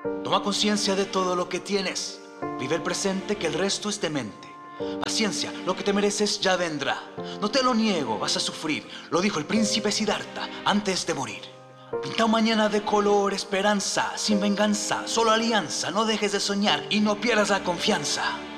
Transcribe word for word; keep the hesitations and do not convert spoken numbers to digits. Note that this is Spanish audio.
Toma conciencia de todo lo que tienes. Vive el presente, que el resto es demente. Paciencia, lo que te mereces ya vendrá. No te lo niego, vas a sufrir. Lo dijo el príncipe Siddhartha antes de morir. Pinta un mañana de color, esperanza, sin venganza, solo alianza. No dejes de soñar y no pierdas la confianza.